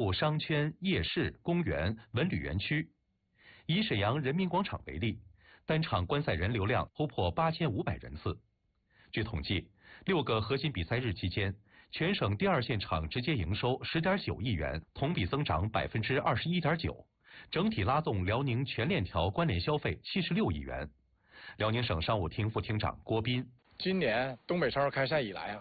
入商圈、夜市、公园、文旅园区。以沈阳人民广场为例，单场观赛人流量突破8500人次。据统计，6个核心比赛日期间，全省第二现场直接营收10.9亿元，同比增长21.9%，整体拉动辽宁全链条关联消费76亿元。辽宁省商务厅副厅长郭斌： 今年东北超开赛以来